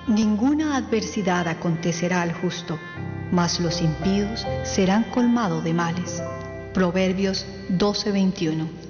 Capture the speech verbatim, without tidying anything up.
Ninguna adversidad acontecerá al justo, mas los impíos serán colmados de males. Proverbios doce veintiuno.